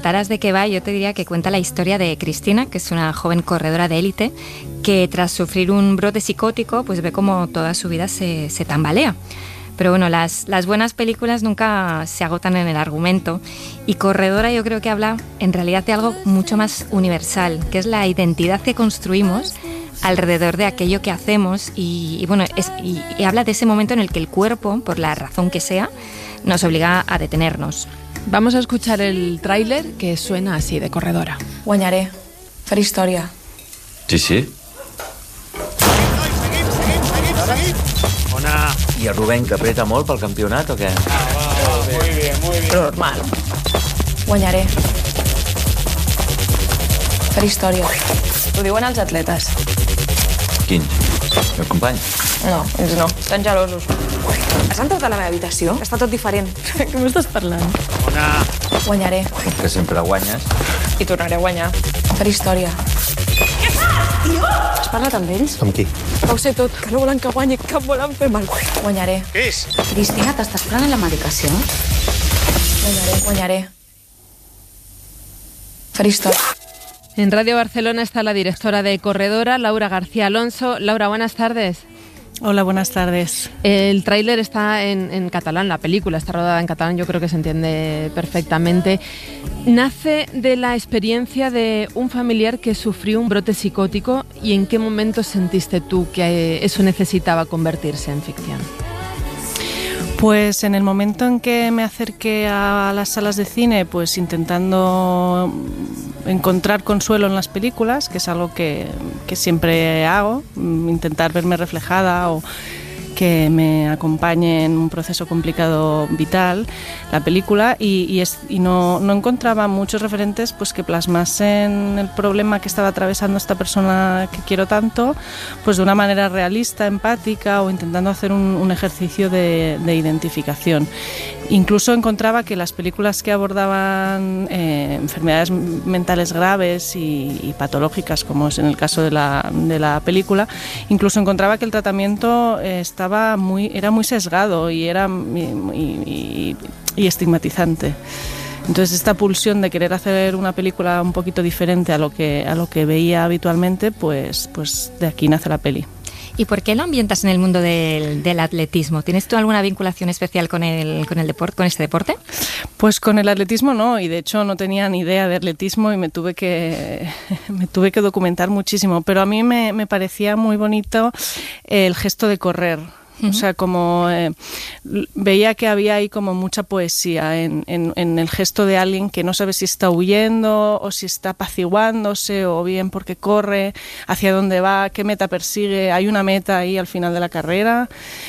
preguntaras de qué va, yo te diría que cuenta la historia de Cristina, que es una joven corredora de élite, que tras sufrir un brote psicótico, pues ve como toda su vida se tambalea. Pero bueno, las buenas películas nunca se agotan en el argumento, y Corredora yo creo que habla en realidad de algo mucho más universal, que es la identidad que construimos alrededor de aquello que hacemos, y habla de ese momento en el que el cuerpo, por la razón que sea, nos obliga a detenernos. Vamos a escuchar el tráiler, que suena así, de Corredora. Guanyaré. Faré història. Sí. Ona. I el Rubén, que apreta molt pel campionat o què? Muy bien. Normal. Guanyaré. Faré història. Ho diuen els atletes. Quins? El company? No, ells no. Estan gelosos. Has entrat a la meva habitació? Està tot diferent. Què m'estàs parlant? Ona. Guanyaré. Que sempre guanyes. I tornaré a guanyar. Faré història. Què fas, tio? Has parlat amb ells? Amb qui? Ho sé tot, que no volen que guanyi, que em volen fer mal. Guanyaré. Què és? Cristina, t'estàs prenent la medicació? Guanyaré. Faré història. En Radio Barcelona está la directora de Corredora, Laura García Alonso. Laura, buenas tardes. Hola, buenas tardes. El tráiler está en catalán, la película está rodada en catalán, yo creo que se entiende perfectamente. Nace de la experiencia de un familiar que sufrió un brote psicótico, ¿y en qué momento sentiste tú que eso necesitaba convertirse en ficción? Pues en el momento en que me acerqué a las salas de cine, pues intentando encontrar consuelo en las películas, que es algo que siempre hago, intentar verme reflejada o que me acompañe en un proceso complicado vital, la película, y no encontraba muchos referentes pues que plasmasen el problema que estaba atravesando esta persona que quiero tanto, pues de una manera realista, empática, o intentando hacer un ejercicio de identificación. Incluso encontraba que las películas que abordaban enfermedades mentales graves y patológicas, como es en el caso de la película, incluso encontraba que el tratamiento era muy sesgado y era y estigmatizante. Entonces esta pulsión de querer hacer una película un poquito diferente a lo que veía habitualmente, pues de aquí nace la peli. ¿Y por qué lo ambientas en el mundo del atletismo? ¿Tienes tú alguna vinculación especial con este deporte? Pues con el atletismo no, y de hecho no tenía ni idea de atletismo y me tuve que documentar muchísimo, pero a mí me parecía muy bonito el gesto de correr. O sea, como veía que había ahí como mucha poesía en el gesto de alguien que no sabe si está huyendo o si está apaciguándose, o bien porque corre, hacia dónde va, qué meta persigue. Hay una meta ahí al final de la carrera.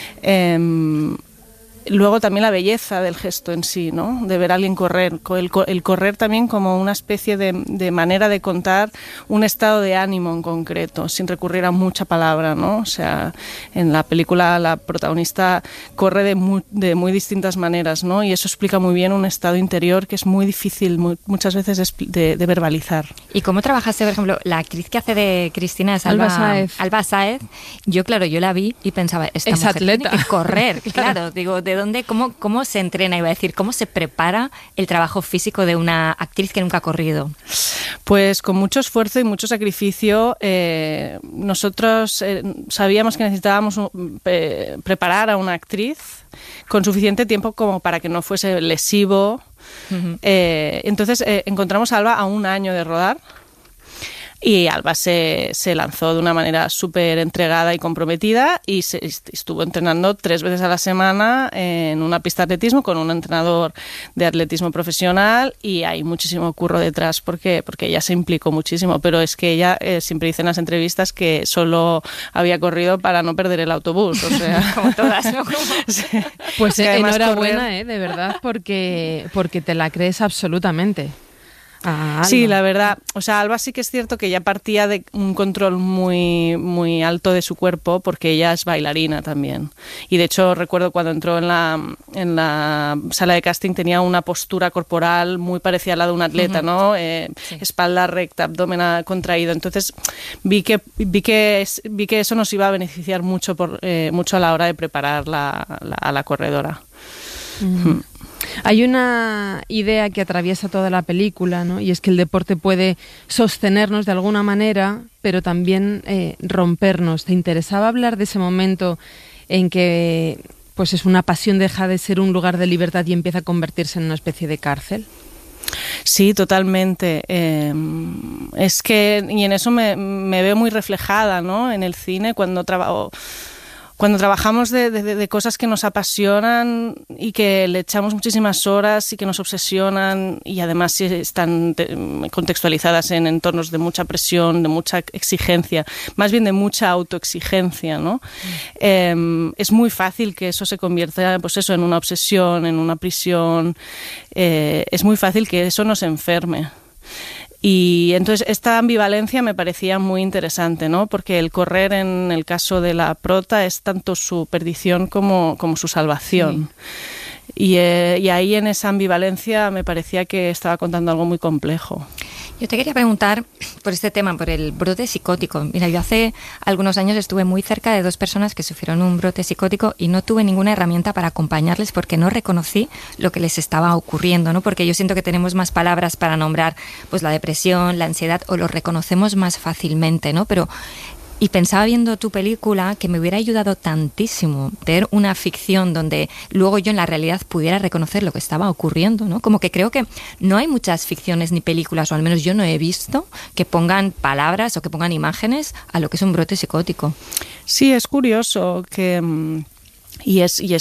Luego también la belleza del gesto en sí, ¿no? De ver a alguien correr. El correr también como una especie de manera de contar un estado de ánimo en concreto, sin recurrir a mucha palabra, ¿no? O sea, en la película la protagonista corre de muy distintas maneras, ¿no? Y eso explica muy bien un estado interior que es muy difícil muchas veces de verbalizar. ¿Y cómo trabajaste, por ejemplo, la actriz que hace de Cristina es Alba Sáez? Yo la vi y pensaba, esta mujer atleta. Tiene que correr. Claro, digo, ¿de dónde, cómo se entrena, iba a decir, cómo se prepara el trabajo físico de una actriz que nunca ha corrido? Pues con mucho esfuerzo y mucho sacrificio. Nosotros sabíamos que necesitábamos preparar a una actriz con suficiente tiempo como para que no fuese lesivo. Uh-huh. Entonces encontramos a Alba a un año de rodar. Y Alba se lanzó de una manera súper entregada y comprometida y estuvo entrenando 3 veces a la semana en una pista de atletismo con un entrenador de atletismo profesional, y hay muchísimo curro detrás porque ella se implicó muchísimo, pero es que ella siempre dice en las entrevistas que solo había corrido para no perder el autobús, o sea... Como todas, ¿no? Sí. Pues enhorabuena, de verdad, porque te la crees absolutamente. Sí, la verdad. O sea, Alba sí que es cierto que ya partía de un control muy, muy alto de su cuerpo, porque ella es bailarina también. Y de hecho recuerdo cuando entró en la sala de casting tenía una postura corporal muy parecida a la de un atleta, uh-huh. ¿no? Sí. Espalda recta, abdomen contraído. Entonces vi que eso nos iba a beneficiar mucho a la hora de preparar a la corredora. Uh-huh. Hay una idea que atraviesa toda la película, ¿no? Y es que el deporte puede sostenernos de alguna manera, pero también rompernos. ¿Te interesaba hablar de ese momento en que pues es una pasión deja de ser un lugar de libertad y empieza a convertirse en una especie de cárcel? Sí, totalmente. Es que, y en eso me veo muy reflejada, ¿no? En el cine, cuando trabajamos de cosas que nos apasionan y que le echamos muchísimas horas y que nos obsesionan, y además si están contextualizadas en entornos de mucha presión, de mucha exigencia, más bien de mucha autoexigencia, ¿no? Es muy fácil que eso se convierta, pues eso, en una obsesión, en una prisión. Es muy fácil que eso nos enferme. Y entonces esta ambivalencia me parecía muy interesante, ¿no? Porque el correr en el caso de la prota es tanto su perdición como su salvación. Sí. Y ahí en esa ambivalencia me parecía que estaba contando algo muy complejo. Yo te quería preguntar por este tema, por el brote psicótico. Mira, yo hace algunos años estuve muy cerca de 2 personas que sufrieron un brote psicótico y no tuve ninguna herramienta para acompañarles porque no reconocí lo que les estaba ocurriendo, ¿no? Porque yo siento que tenemos más palabras para nombrar pues la depresión, la ansiedad, o lo reconocemos más fácilmente, ¿no? Y pensaba viendo tu película que me hubiera ayudado tantísimo ver una ficción donde luego yo en la realidad pudiera reconocer lo que estaba ocurriendo, ¿no? Como que creo que no hay muchas ficciones ni películas, o al menos yo no he visto, que pongan palabras o que pongan imágenes a lo que es un brote psicótico. Sí, es curioso que... Y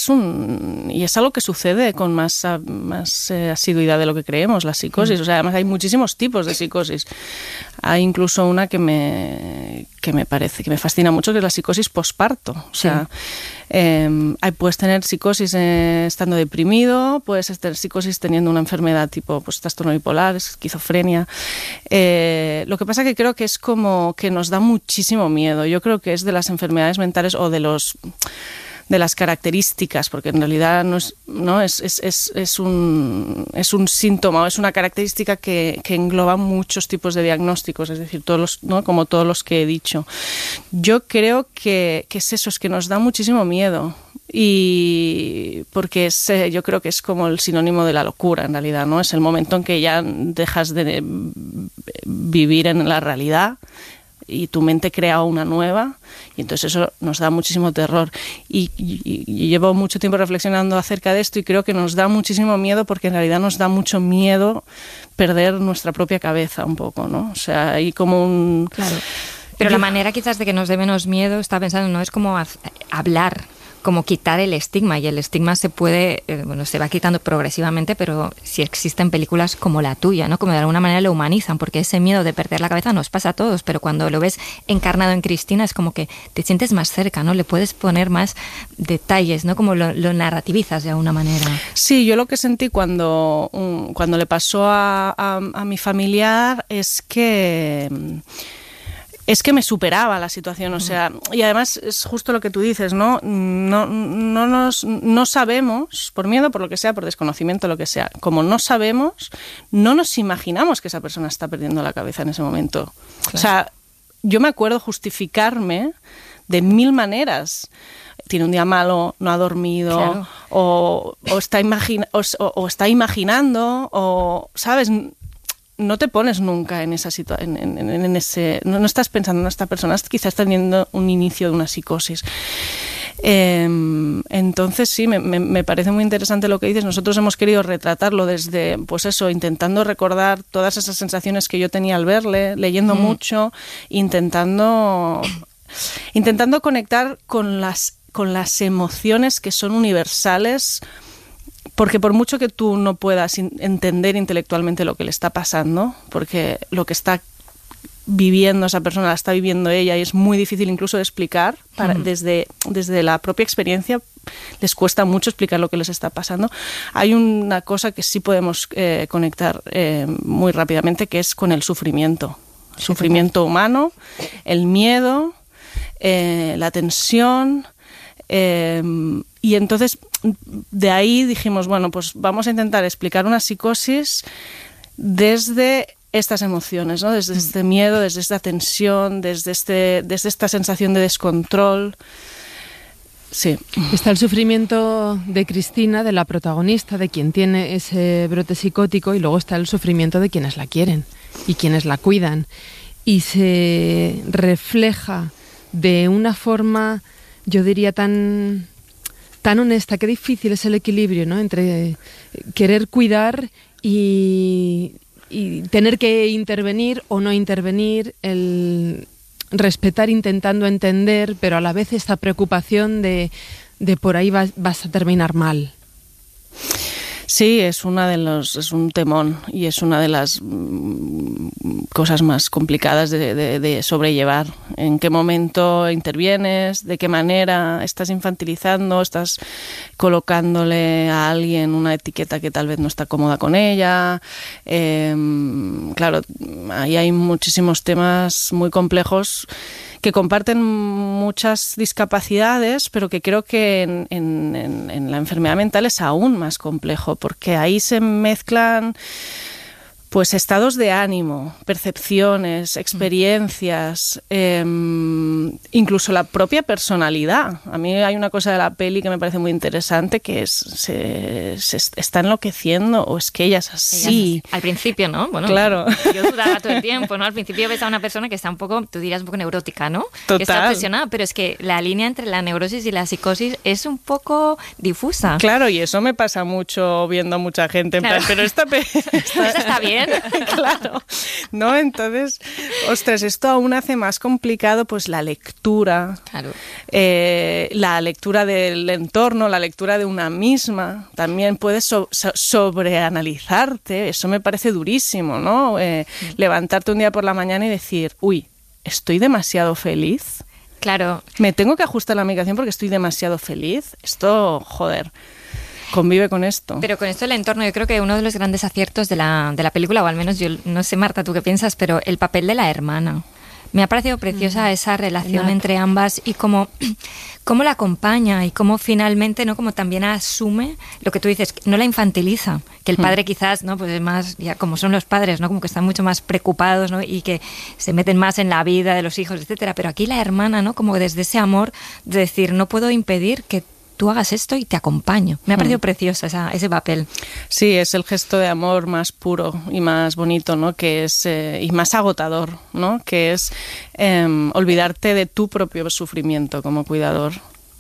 es algo que sucede con más asiduidad de lo que creemos, la psicosis. O sea, además hay muchísimos tipos de psicosis. Hay incluso una que me fascina mucho, que es la psicosis posparto. O sea, puedes tener psicosis estando deprimido, puedes tener psicosis teniendo una enfermedad tipo pues, trastorno bipolar, esquizofrenia. Lo que pasa que creo que es como que nos da muchísimo miedo. Yo creo que es de las enfermedades mentales o de las características, porque en realidad es un síntoma o es una característica que engloba muchos tipos de diagnósticos, es decir, como todos los que he dicho. Yo creo que es eso, es que nos da muchísimo miedo. Y porque yo creo que es como el sinónimo de la locura en realidad, ¿no? Es el momento en que ya dejas de vivir en la realidad y tu mente crea una nueva, y entonces eso nos da muchísimo terror. Y llevo mucho tiempo reflexionando acerca de esto y creo que nos da muchísimo miedo porque en realidad nos da mucho miedo perder nuestra propia cabeza un poco, ¿no? O sea, hay como un... Claro. Pero la manera quizás de que nos dé menos miedo, estaba pensando, no es como hablar, como quitar el estigma, y el estigma se va quitando progresivamente, pero si existen películas como la tuya, ¿no? Como de alguna manera lo humanizan, porque ese miedo de perder la cabeza nos pasa a todos, pero cuando lo ves encarnado en Cristina es como que te sientes más cerca, ¿no? Le puedes poner más detalles, ¿no? Como lo narrativizas de alguna manera. Sí, yo lo que sentí cuando le pasó a mi familiar es que me superaba la situación, o sea, y además es justo lo que tú dices, ¿no? No sabemos, por miedo, por lo que sea, por desconocimiento, lo que sea, como no sabemos, no nos imaginamos que esa persona está perdiendo la cabeza en ese momento. Claro. O sea, yo me acuerdo justificarme de 1000 maneras. Tiene un día malo, no ha dormido, claro. o está imaginando, o, ¿sabes?, no te pones nunca en esa situación, no estás pensando en esta persona, quizás está teniendo un inicio de una psicosis. Entonces sí, me parece muy interesante lo que dices. Nosotros hemos querido retratarlo desde, pues eso, intentando recordar todas esas sensaciones que yo tenía al verle, leyendo mucho, intentando conectar con las emociones que son universales. Porque por mucho que tú no puedas entender intelectualmente lo que le está pasando, porque lo que está viviendo esa persona la está viviendo ella y es muy difícil incluso de explicar, desde la propia experiencia les cuesta mucho explicar lo que les está pasando. Hay una cosa que sí podemos conectar muy rápidamente, que es con el sufrimiento. El sufrimiento humano, el miedo, la tensión. Y entonces de ahí dijimos, bueno, pues vamos a intentar explicar una psicosis desde estas emociones, ¿no? Desde este miedo, desde esta tensión, desde esta sensación de descontrol. Sí. Está el sufrimiento de Cristina, de la protagonista, de quien tiene ese brote psicótico, y luego está el sufrimiento de quienes la quieren y quienes la cuidan. Y se refleja de una forma, yo diría, tan honesta. Qué difícil es el equilibrio, ¿no?, entre querer cuidar y tener que intervenir o no intervenir, el respetar intentando entender, pero a la vez esta preocupación de por ahí vas a terminar mal. Sí, es un temón y es una de las cosas más complicadas de sobrellevar. ¿En qué momento intervienes? ¿De qué manera? ¿Estás infantilizando? ¿Estás colocándole a alguien una etiqueta que tal vez no está cómoda con ella? Claro, ahí hay muchísimos temas muy complejos que comparten muchas discapacidades, pero que creo que en la enfermedad mental es aún más complejo, porque ahí se mezclan pues estados de ánimo, percepciones, experiencias, incluso la propia personalidad. A mí hay una cosa de la peli que me parece muy interesante, que es se está enloqueciendo, o es que ella es así. Al principio, ¿no? Bueno, claro. Yo dudaba todo el tiempo, ¿no? Al principio ves a una persona que está un poco, tú dirías un poco neurótica, ¿no? Total. Que está obsesionada, pero es que la línea entre la neurosis y la psicosis es un poco difusa. Claro, y eso me pasa mucho viendo a mucha gente en plan, pero esta está bien. Claro, ¿no? Entonces, ostras, esto aún hace más complicado pues la lectura, claro. La lectura del entorno, la lectura de una misma. También puedes sobreanalizarte, eso me parece durísimo, ¿no? Levantarte un día por la mañana y decir, uy, ¿estoy demasiado feliz? Claro. ¿Me tengo que ajustar la medicación porque estoy demasiado feliz? Esto, joder, convive con esto. Pero con esto el entorno, yo creo que uno de los grandes aciertos de la película, o al menos yo no sé, Marta, tú qué piensas, pero el papel de la hermana. Me ha parecido preciosa esa relación entre ambas y cómo la acompaña y cómo finalmente, ¿no?, como también asume lo que tú dices, no la infantiliza, que el padre quizás, ¿no?, pues es más, ya como son los padres, ¿no?, como que están mucho más preocupados, ¿no?, y que se meten más en la vida de los hijos, etcétera. Pero aquí la hermana, ¿no?, como desde ese amor de decir, no puedo impedir que tú hagas esto y te acompaño. Me ha parecido preciosa ese papel. Sí, es el gesto de amor más puro y más bonito, ¿no?, que es y más agotador, ¿no?, que es olvidarte de tu propio sufrimiento como cuidador.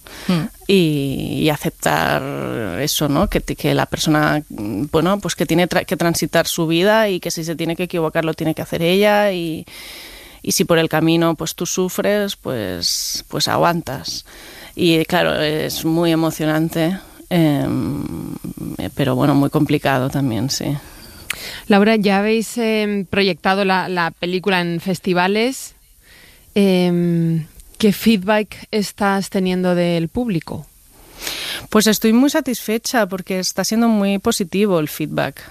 Y aceptar eso, ¿no?, que la persona, bueno, pues que tiene que transitar su vida y que si se tiene que equivocar lo tiene que hacer ella, y si por el camino pues tú sufres, pues aguantas. Y claro, es muy emocionante, pero bueno, muy complicado también, sí. Laura, ya habéis proyectado la película en festivales. ¿Qué feedback estás teniendo del público? Pues estoy muy satisfecha porque está siendo muy positivo el feedback.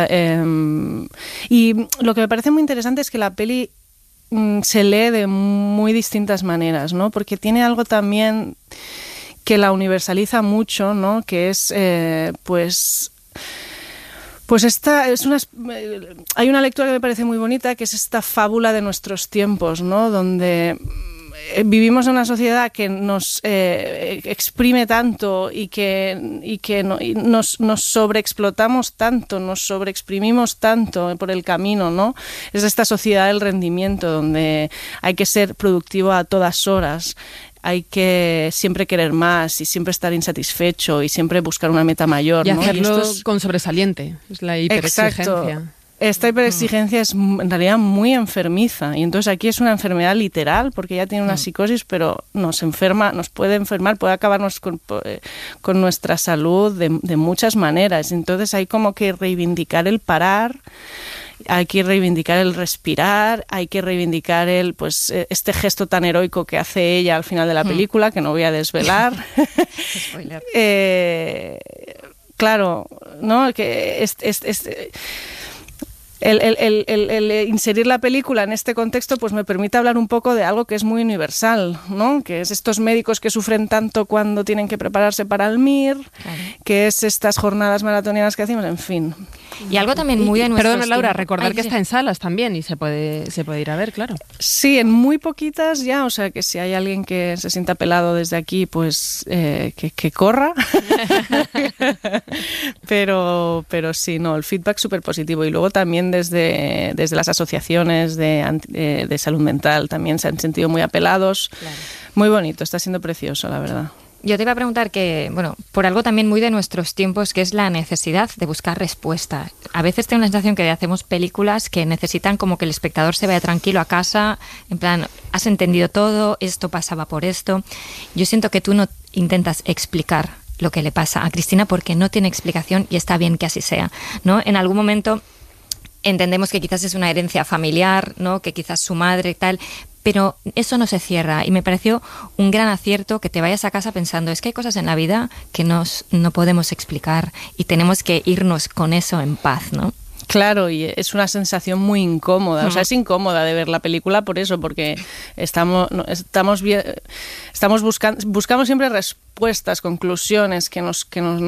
Y lo que me parece muy interesante es que la peli se lee de muy distintas maneras, ¿no? Porque tiene algo también que la universaliza mucho, ¿no?, que es pues esta es hay una lectura que me parece muy bonita, que es esta fábula de nuestros tiempos, ¿no?, donde vivimos en una sociedad que nos exprime tanto y que nos sobreexplotamos tanto, nos sobreexprimimos tanto por el camino, ¿no? Es esta sociedad del rendimiento donde hay que ser productivo a todas horas, hay que siempre querer más y siempre estar insatisfecho y siempre buscar una meta mayor, y ¿no? hacerlo con sobresaliente, es la hiperexigencia. Exacto. Esta hiperexigencia es en realidad muy enfermiza, y entonces aquí es una enfermedad literal porque ella tiene una psicosis, pero nos puede enfermar, puede acabarnos con nuestra salud de muchas maneras. Entonces hay como que reivindicar el parar, hay que reivindicar el respirar, hay que reivindicar este gesto tan heroico que hace ella al final de la película, que no voy a desvelar. Claro, ¿no? Que el inserir la película en este contexto pues me permite hablar un poco de algo que es muy universal, ¿no? Que es estos médicos que sufren tanto cuando tienen que prepararse para el MIR, claro, que es estas jornadas maratonianas que hacemos, en fin. Y algo también muy de nuestros Perdona, Laura, tiempos. recordar que está en salas también y se puede ir a ver, claro. Sí, en muy poquitas ya, o sea que si hay alguien que se sienta pelado desde aquí, pues que corra. pero sí, no, el feedback súper positivo. Y luego también desde las asociaciones de salud mental también se han sentido muy apelados. Claro. Muy bonito, está siendo precioso, la verdad. Yo te iba a preguntar que, bueno, por algo también muy de nuestros tiempos, que es la necesidad de buscar respuesta. A veces tengo la sensación que hacemos películas que necesitan como que el espectador se vaya tranquilo a casa, en plan, has entendido todo, esto pasaba por esto. Yo siento que tú no intentas explicar lo que le pasa a Cristina porque no tiene explicación y está bien que así sea, ¿no? En algún momento entendemos que quizás es una herencia familiar, ¿no? Que quizás su madre y tal, pero eso no se cierra y me pareció un gran acierto que te vayas a casa pensando es que hay cosas en la vida que no podemos explicar y tenemos que irnos con eso en paz, ¿no? Claro, y es una sensación muy incómoda, o sea, es incómoda de ver la película por eso, porque buscamos siempre respuestas, conclusiones que nos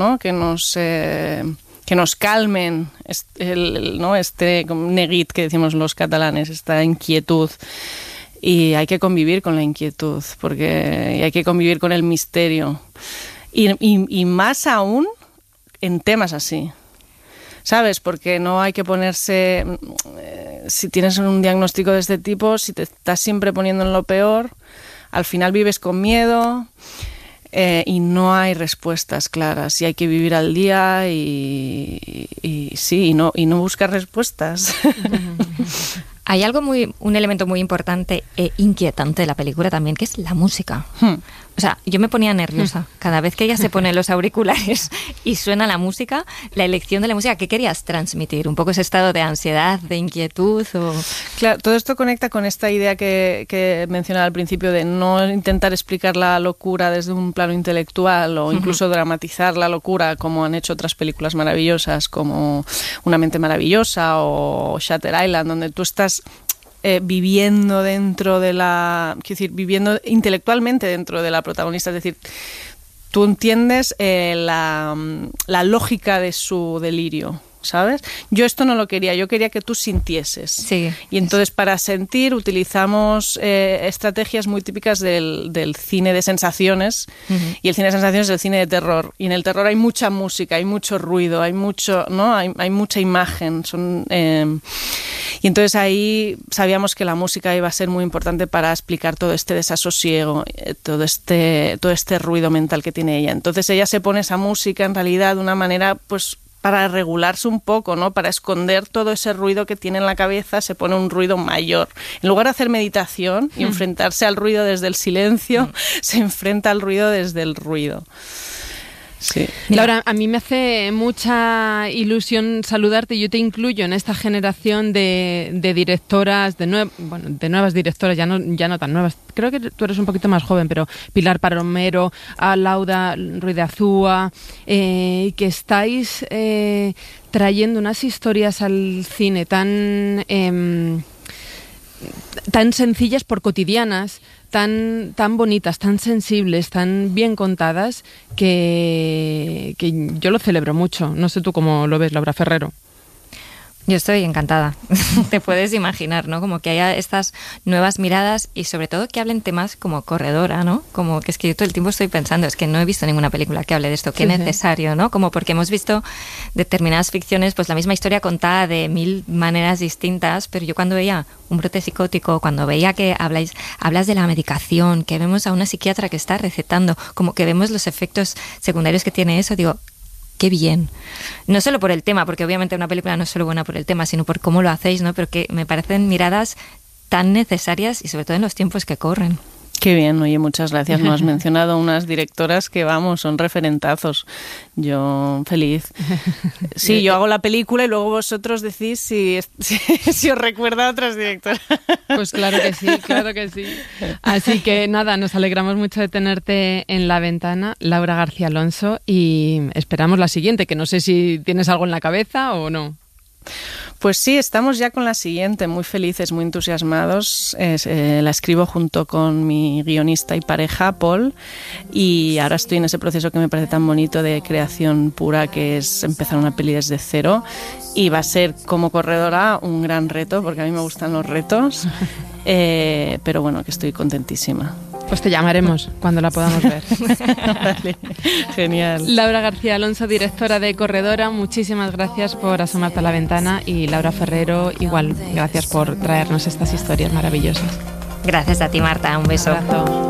calmen este neguit que decimos los catalanes, esta inquietud. Y hay que convivir con la inquietud, porque hay que convivir con el misterio. Y más aún en temas así, ¿sabes? Porque no hay que ponerse... si tienes un diagnóstico de este tipo, si te estás siempre poniendo en lo peor, al final vives con miedo y no hay respuestas claras. Y hay que vivir al día y no buscar respuestas. Hay un elemento muy importante e inquietante de la película también, que es la música. O sea, yo me ponía nerviosa cada vez que ella se pone los auriculares y suena la música, la elección de la música. ¿Qué querías transmitir? ¿Un poco ese estado de ansiedad, de inquietud? Claro, todo esto conecta con esta idea que mencionaba al principio de no intentar explicar la locura desde un plano intelectual o incluso dramatizar la locura como han hecho otras películas maravillosas como Una mente maravillosa o Shutter Island, donde tú estás viviendo dentro de viviendo intelectualmente dentro de la protagonista, es decir, tú entiendes la lógica de su delirio, ¿sabes? Yo esto no lo quería, yo quería que tú sintieses. Sí. Y entonces para sentir utilizamos estrategias muy típicas del cine de sensaciones, y el cine de sensaciones es el cine de terror. Y en el terror hay mucha música, hay mucho ruido, hay mucho, ¿no? Hay mucha imagen. Y entonces ahí sabíamos que la música iba a ser muy importante para explicar todo este desasosiego, todo este ruido mental que tiene ella. Entonces ella se pone esa música en realidad de una manera, pues, para regularse un poco, ¿no? Para esconder todo ese ruido que tiene en la cabeza, se pone un ruido mayor. En lugar de hacer meditación y enfrentarse al ruido desde el silencio, se enfrenta al ruido desde el ruido. Sí. Laura, a mí me hace mucha ilusión saludarte. Yo te incluyo en esta generación de directoras, de nuevas directoras, ya no tan nuevas. Creo que tú eres un poquito más joven, pero Pilar Palomero, Lauda Ruiz de Azúa, que estáis trayendo unas historias al cine tan sencillas por cotidianas, tan bonitas, tan sensibles, tan bien contadas, que yo lo celebro mucho. No sé tú cómo lo ves, Laura Ferrero. Yo estoy encantada. Te puedes imaginar, ¿no? Como que haya estas nuevas miradas y sobre todo que hablen temas como Corredora, ¿no? Como que es que yo todo el tiempo estoy pensando, es que no he visto ninguna película que hable de esto, qué necesario, ¿no? Como porque hemos visto determinadas ficciones, pues la misma historia contada de 1000 maneras distintas, pero yo cuando veía Un brote psicótico, cuando veía que hablas de la medicación, que vemos a una psiquiatra que está recetando, como que vemos los efectos secundarios que tiene eso, digo, qué bien. No solo por el tema, porque obviamente una película no es solo buena por el tema, sino por cómo lo hacéis, ¿no? Pero que me parecen miradas tan necesarias y sobre todo en los tiempos que corren. Qué bien, oye, muchas gracias. Nos has mencionado unas directoras que, vamos, son referentazos. Yo feliz. Sí, yo hago la película y luego vosotros decís si os recuerda a otras directoras. Pues claro que sí, claro que sí. Así que nada, nos alegramos mucho de tenerte en La Ventana, Laura García Alonso, y esperamos la siguiente, que no sé si tienes algo en la cabeza o no. Pues sí, estamos ya con la siguiente, muy felices, muy entusiasmados. La escribo junto con mi guionista y pareja, Paul, y ahora estoy en ese proceso que me parece tan bonito de creación pura, que es empezar una peli desde cero, y va a ser, como corredora, un gran reto, porque a mí me gustan los retos, pero bueno, que estoy contentísima. Pues te llamaremos cuando la podamos ver. Vale, genial. Laura García Alonso, directora de Corredora, muchísimas gracias por asomarte a la ventana, y Laura Ferrero, igual, gracias por traernos estas historias maravillosas. Gracias a ti, Marta, un beso. Un abrazo.